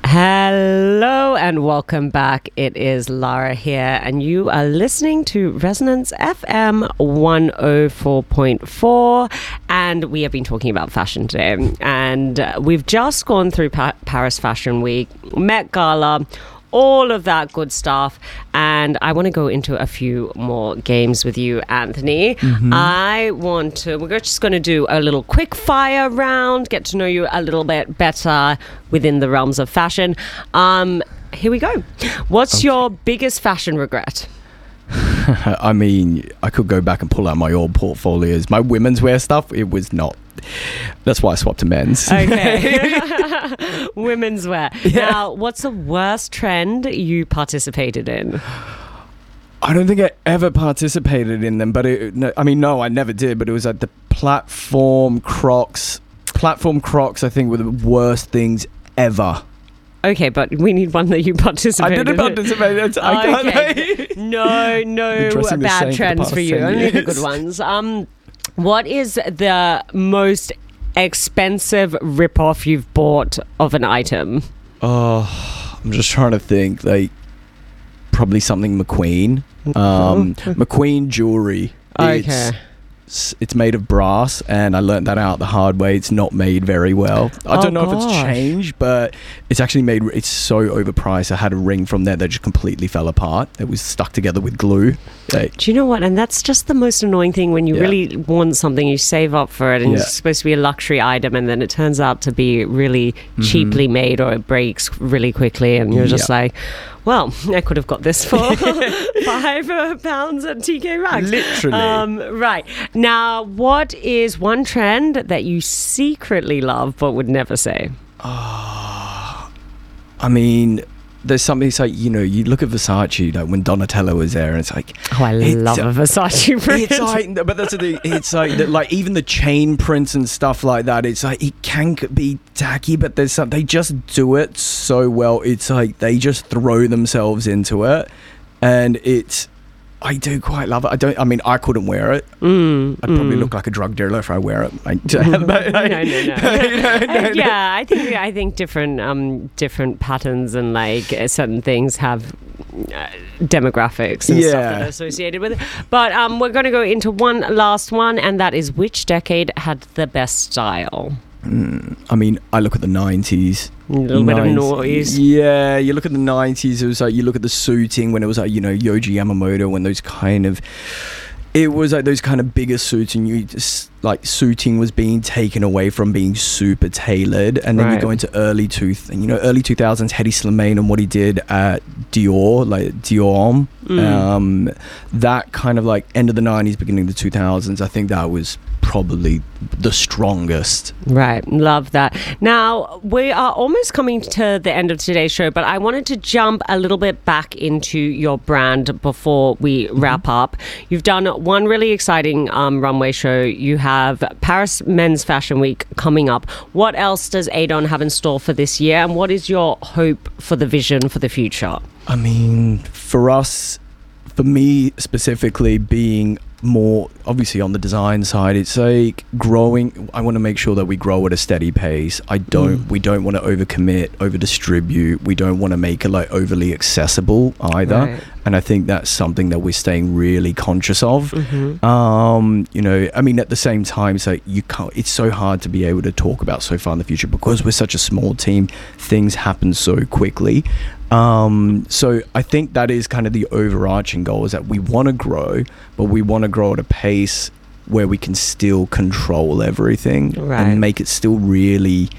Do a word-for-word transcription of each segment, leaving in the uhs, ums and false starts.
Hello and welcome back. It is Lara here and you are listening to Resonance F M one oh four point four, and we have been talking about fashion today, and uh, we've just gone through pa- Paris Fashion Week, Met Gala, all of that good stuff, and I want to go into a few more games with you, Anthony. Mm-hmm. I want to, we're just going to do a little quick fire round, get to know you a little bit better within the realms of fashion. Um, here we go. What's okay. your biggest fashion regret? I mean, I could go back and pull out my old portfolios. My women's wear stuff, it was not. That's why I swapped to men's. Okay. Women's wear. Yeah. Now, what's the worst trend you participated in? I don't think I ever participated in them, but it, no, I mean, no, I never did, but it was like the platform Crocs. Platform Crocs, I think, were the worst things ever. Okay, but we need one that you participated in. I didn't participate. It's, I can't. Okay. No, no bad trends for, for you. Only the good ones. Um, what is the most expensive rip-off you've bought of an item? Oh, I'm just trying to think. Like, probably something McQueen. Um, McQueen jewelry. Okay. It's, it's made of brass, and I learned that out the hard way. It's not made very well. I oh, don't know gosh. if it's changed, but it's actually made, it's so overpriced. I had a ring from there that just completely fell apart. It was stuck together with glue. Like, do you know what? And that's just the most annoying thing when you yeah. really want something, you save up for it, and yeah. it's supposed to be a luxury item, and then it turns out to be really mm-hmm. cheaply made, or it breaks really quickly, and you're just yeah. like, well, I could have got this for five uh, pounds at T K Maxx. Literally. Um, right. Now, what is one trend that you secretly love but would never say? Oh, I mean, there's something, it's like, you know, you look at Versace, like when Donatella was there, and it's like, oh, I love a Versace print. It's like, but that's the thing, it's like, that, like even the chain prints and stuff like that, it's like, it can be tacky, but there's some, they just do it so well. It's like, they just throw themselves into it, and it's, I do quite love it. I don't. I mean, I couldn't wear it. Mm, I'd mm. probably look like a drug dealer if I wear it. I, but, no, no, no. you know, no, uh, yeah, I think I think different um different patterns and like uh, certain things have uh, demographics and yeah. stuff that are associated with it. But um, we're going to go into one last one, and that is, which decade had the best style? Mm, I mean, I look at the nineties. A little bit of noise. Yeah, you look at the nineties, it was like, you look at the suiting when it was like, you know, Yohji Yamamoto, when those kind of, it was like those kind of bigger suits, and you just, like, suiting was being taken away from being super tailored, and then right. you go into early two, you know, early two thousands, Hedi Slimane and what he did at Dior, like Dior, mm. um, that kind of like end of the nineties, beginning of the two thousands, I think that was probably the strongest. Right, love that. Now, we are almost coming to the end of today's show, but I wanted to jump a little bit back into your brand before we mm-hmm. wrap up. You've done one really exciting um, runway show. You have Paris Men's Fashion Week coming up. What else does Adon have in store for this year, and what is your hope for the vision for the future? I mean, for us, for me specifically, being more obviously on the design side, it's like growing. I want to make sure that we grow at a steady pace. I don't mm. we don't want to overcommit, over distribute. We don't want to make it like overly accessible either. Right. And I think that's something that we're staying really conscious of. Mm-hmm. Um, you know, I mean, at the same time, so you can't, it's so hard to be able to talk about so far in the future because we're such a small team. Things happen so quickly. Um, so I think that is kind of the overarching goal, is that we want to grow, but we want to grow at a pace where we can still control everything right. and make it still really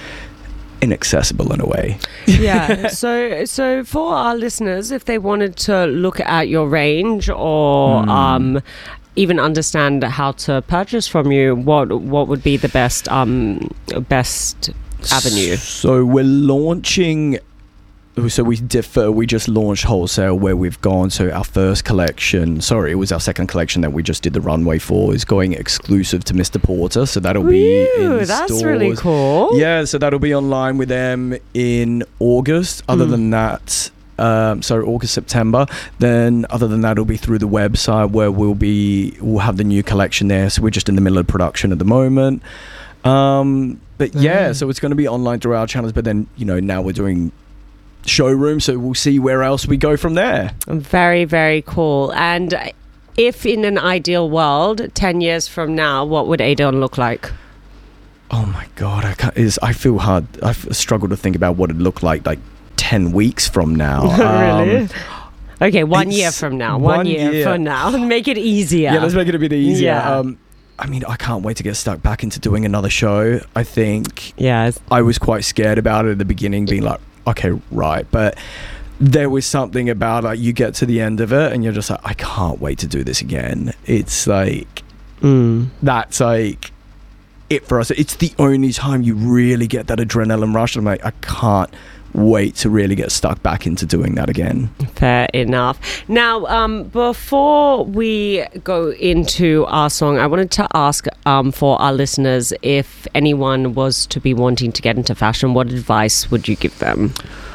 inaccessible in a way. Yeah. So, so for our listeners, if they wanted to look at your range or, mm. um, even understand how to purchase from you, what, what would be the best, um, best avenue? So we're launching So we differ. We just launched wholesale, where we've gone. So our first collection, sorry, it was our second collection that we just did the runway for, is going exclusive to Mister Porter. So that'll Ooh, be in that's stores. really cool. Yeah, so that'll be online with them in August. Other mm. than that, um, sorry, August, September. Then other than that, it'll be through the website where we'll be. We'll have the new collection there. So we're just in the middle of production at the moment. Um. but yeah, so it's going to be online through our channels. But then, you know, now we're doing showroom, so we'll see where else we go from there. Very, very cool. And if in an ideal world, ten years from now, what would Adon look like? Oh my God, I can't, is I feel hard. I struggle to think about what it'd look like like ten weeks from now. Really? Um, okay, one year from now. One, one year, year. from now. Make it easier. Yeah, let's make it a bit easier. Yeah. Um, I mean, I can't wait to get stuck back into doing another show. I think Yes. I was quite scared about it at the beginning, being like, okay, right. But there was something about like you get to the end of it and you're just like, I can't wait to do this again. It's like, Mm. that's like it for us. It's the only time you really get that adrenaline rush. I'm like, I can't wait to really get stuck back into doing that again. Fair enough. Now, um, before we go into our song, I wanted to ask um, for our listeners, if anyone was to be wanting to get into fashion, what advice would you give them?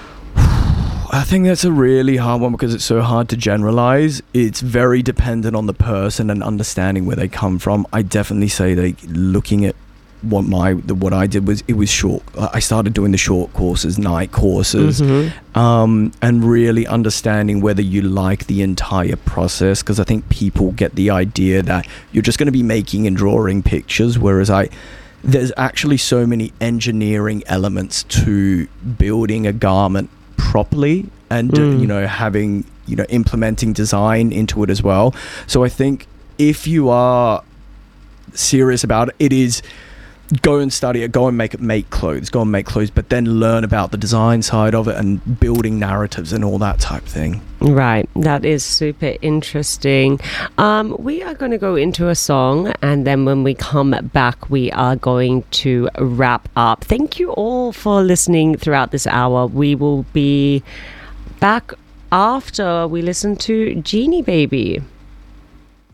I think that's a really hard one because it's so hard to generalize. It's very dependent on the person and understanding where they come from. I definitely say that looking at what my what I did was it was short. I started doing the short courses, night courses, Mm-hmm. um, and really understanding whether you like the entire process. Because I think people get the idea that you're just going to be making and drawing pictures, whereas I there's actually so many engineering elements to building a garment properly, and Mm. you know having you know implementing design into it as well. So I think if you are serious about it, it is go and study it, go and make it make clothes go and make clothes but then learn about the design side of it and building narratives and all that type of thing. Right, that is super interesting. Um, we are going to go into a song, and then when we come back, we are going to wrap up. Thank you all for listening throughout this hour. We will be back after we listen to Genie Baby.